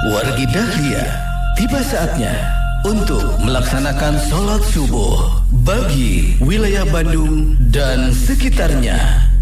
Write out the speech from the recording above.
Wargi Dahlia, tiba saatnya untuk melaksanakan sholat subuh bagi wilayah Bandung dan sekitarnya.